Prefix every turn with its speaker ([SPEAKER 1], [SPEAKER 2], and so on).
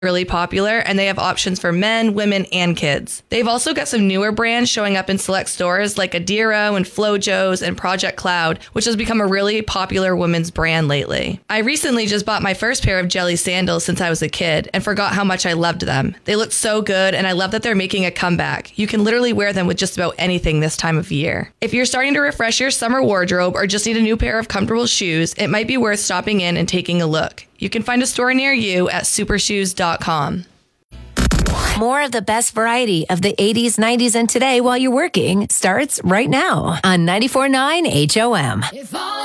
[SPEAKER 1] really popular, and they have options for men, women, and kids. They've also got some newer brands showing up in select stores like Adiro and FloJo's and Project Cloud, which has become a really popular women's brand lately. I recently just bought my first pair of Jelly sandals since I was a kid and forgot how much I loved them. They look so good, and I love that they're making a comeback. You can literally wear them with just about anything this time of year. If you're starting to refresh your summer wardrobe or just need a new pair of comfortable shoes, it might be worth stopping in and taking a look. You can find a store near you at supershoes.com.
[SPEAKER 2] More of the best variety of the 80s, 90s, and today while you're working starts right now on 94.9 HOM.